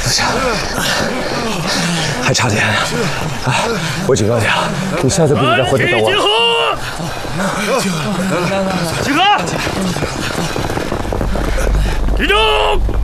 不行，还差点。哎，我警告你啊，你下次不许在火车等我。 集合！集合！集中！